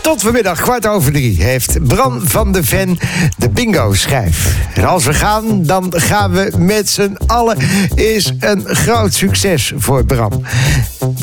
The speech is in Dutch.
Tot vanmiddag 3:15 heeft Bram van de Ven de bingo-schijf. En als we gaan, dan gaan we met z'n allen. Is een groot succes voor Bram.